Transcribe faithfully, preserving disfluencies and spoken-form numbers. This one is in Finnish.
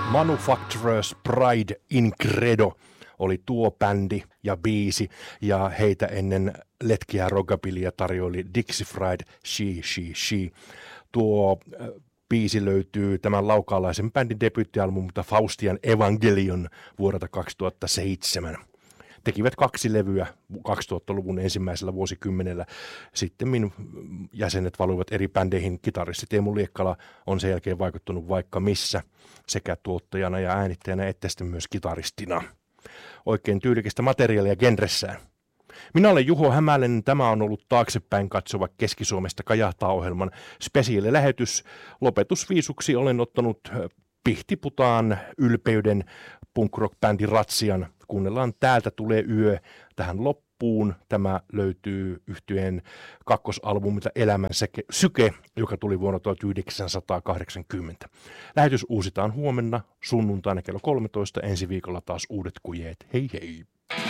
Manufacturers Pride in Credo oli tuo bändi ja biisi, ja heitä ennen letkeä rockabilia tarjoili Dixie Fried She, She, She. Tuo äh, biisi löytyy tämän laukaalaisen bändin debyyttialbumilta Faustian Evangelion vuodelta kaksituhattaseitsemän. Tekivät kaksi levyä kaksituhattaluvun ensimmäisellä vuosikymmenellä. Sitten minun jäsenet valuivat eri bändeihin. Kitaristi Teemu Liekkala on sen jälkeen vaikuttanut vaikka missä sekä tuottajana ja äänittäjänä että sitten myös kitaristina. Oikein tyylikästä materiaalia genressään. Minä olen Juho Hämäläinen. Tämä on ollut taaksepäin katsova Keski-Suomesta kajahtaa -ohjelman spesiaalilähetys. Lopetusviisuksi olen ottanut Pihtiputaan ylpeyden punk-rock-bändin Ratsian. Kuunnellaan Täältä tulee yö tähän loppuun. Tämä löytyy yhtyeen kakkosalbumilta Elämän syke, joka tuli vuonna tuhatyhdeksänsataakahdeksankymmentä. Lähetys uusitaan huomenna sunnuntaina kello kolmetoista. Ensi viikolla taas uudet kujeet. Hei hei!